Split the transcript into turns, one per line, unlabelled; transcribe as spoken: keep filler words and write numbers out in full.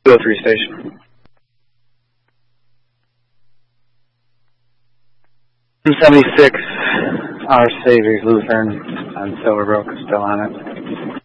two oh three station. seventy-six, Our Savior's Lutheran on Silverbrook, still on it.